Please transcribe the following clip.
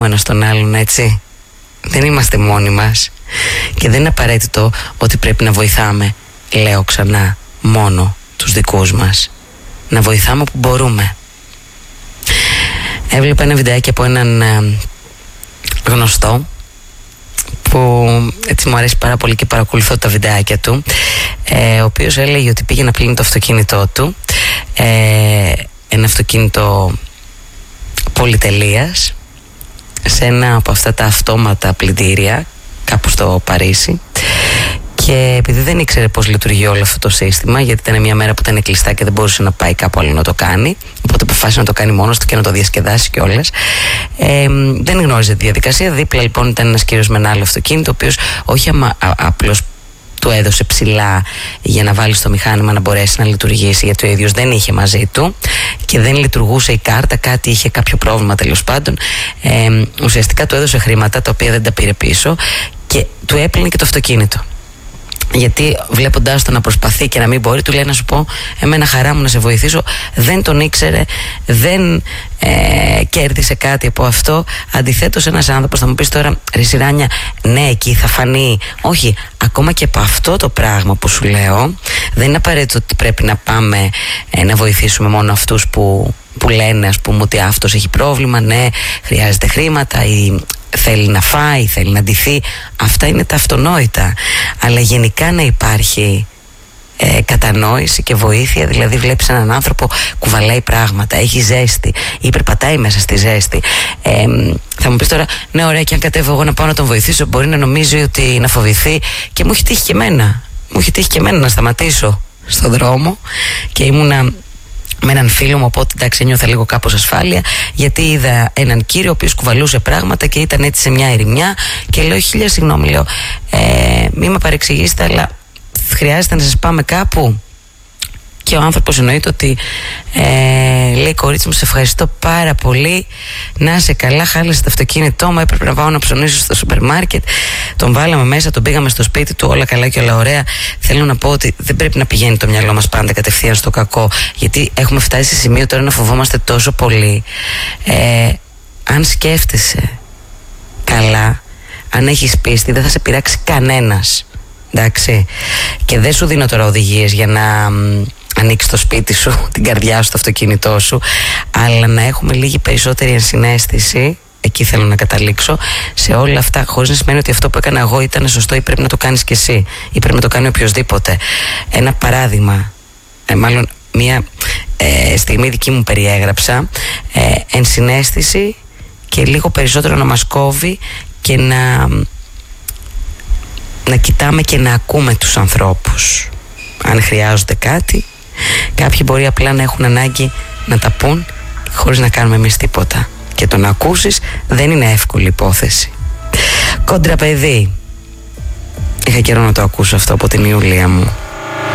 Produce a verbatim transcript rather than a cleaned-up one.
ένας τον άλλον, έτσι. Δεν είμαστε μόνοι μας. Και δεν είναι απαραίτητο ότι πρέπει να βοηθάμε, λέω ξανά, μόνο τους δικούς μας. Να βοηθάμε που μπορούμε. Έβλεπα ένα βιντεάκι από έναν ε, γνωστό που έτσι μου αρέσει πάρα πολύ και παρακολουθώ τα βιντεάκια του, ε, ο οποίος έλεγε ότι πήγε να πλύνει το αυτοκίνητό του, ε, ένα αυτοκίνητο πολυτελείας, σε ένα από αυτά τα αυτόματα πλυντήρια κάπου στο Παρίσι, και επειδή δεν ήξερε πώς λειτουργεί όλο αυτό το σύστημα, γιατί ήταν μια μέρα που ήταν κλειστά και δεν μπορούσε να πάει κάπου άλλο να το κάνει, οπότε αποφάσισε να το κάνει μόνος του και να το διασκεδάσει κιόλας. Ε, δεν γνώριζε τη διαδικασία. Δίπλα λοιπόν ήταν ένας κύριος με ένα άλλο αυτοκίνητο, ο οποίος όχι αμα, α, απλώς του έδωσε ψηλά για να βάλει στο μηχάνημα να μπορέσει να λειτουργήσει, γιατί ο ίδιος δεν είχε μαζί του και δεν λειτουργούσε η κάρτα, κάτι είχε κάποιο πρόβλημα τέλος πάντων. Ε, ουσιαστικά του έδωσε χρήματα τα οποία δεν τα πήρε πίσω και του έπλυνε και το αυτοκίνητο. Γιατί βλέποντάς το να προσπαθεί και να μην μπορεί, του λέει: να σου πω, εμένα χαρά μου να σε βοηθήσω. Δεν τον ήξερε, δεν ε, κέρδισε κάτι από αυτό. Αντιθέτως, ένας άνθρωπος θα μου πεις τώρα, ρε Σιράνια, ναι, εκεί θα φανεί. Όχι, ακόμα και από αυτό το πράγμα που σου λέω, δεν είναι απαραίτητο ότι πρέπει να πάμε ε, να βοηθήσουμε μόνο αυτούς που, που λένε, ας πούμε, ότι αυτός έχει πρόβλημα, ναι, χρειάζεται χρήματα ή θέλει να φάει, θέλει να ντυθεί. Αυτά είναι τα αυτονόητα. Αλλά γενικά να υπάρχει ε, κατανόηση και βοήθεια. Δηλαδή βλέπεις έναν άνθρωπο κουβαλάει πράγματα, έχει ζέστη ή περπατάει μέσα στη ζέστη. ε, Θα μου πεις τώρα, ναι, ωραία, και αν κατέβω εγώ να πάω να τον βοηθήσω, μπορεί να νομίζει ότι να φοβηθεί. Και μου έχει τύχει και εμένα Μου έχει τύχει και εμένα να σταματήσω στον δρόμο και ήμουνα με έναν φίλο μου, οπότε εντάξει, νιώθα λίγο κάπως ασφάλεια, γιατί είδα έναν κύριο ο οποίος κουβαλούσε πράγματα και ήταν έτσι σε μια ερημιά. Και λέω: χίλια συγγνώμη, λέω, ε, μη με παρεξηγήσετε, αλλά χρειάζεται να σας πάμε κάπου? Και ο άνθρωπος εννοείται ότι ε, λέει: κορίτσι μου, σε ευχαριστώ πάρα πολύ, να είσαι καλά, χάλασε το αυτοκίνητό μου, έπρεπε να πάω να ψωνίσω στο σούπερ μάρκετ. Τον βάλαμε μέσα, τον πήγαμε στο σπίτι του, όλα καλά και όλα ωραία. Θέλω να πω ότι δεν πρέπει να πηγαίνει το μυαλό μας πάντα κατευθείαν στο κακό, γιατί έχουμε φτάσει σε σημείο τώρα να φοβόμαστε τόσο πολύ. ε, Αν σκέφτεσαι καλά, αν έχεις πίστη, δεν θα σε πειράξει κανένας, εντάξει? Και δεν σου δίνω τώρα οδηγίες για να ανοίξει το σπίτι σου, την καρδιά σου, το αυτοκίνητό σου, αλλά να έχουμε λίγη περισσότερη ενσυναίσθηση. Εκεί θέλω να καταλήξω σε όλα αυτά, χωρίς να σημαίνει ότι αυτό που έκανα εγώ ήταν σωστό ή πρέπει να το κάνεις κι εσύ ή πρέπει να το κάνει οποιοδήποτε. Ένα παράδειγμα, ε, μάλλον μια ε, στιγμή δική μου περιέγραψα, ε, ενσυναίσθηση και λίγο περισσότερο να μας κόβει και να, να κοιτάμε και να ακούμε τους ανθρώπους. Αν χρειάζονται κάτι, κάποιοι μπορεί απλά να έχουν ανάγκη να τα πούν χωρίς να κάνουμε εμείς τίποτα. Και το να ακούσεις δεν είναι εύκολη υπόθεση. Κόντρα παιδί. Είχα καιρό να το ακούσω αυτό από την Ιούλια μου.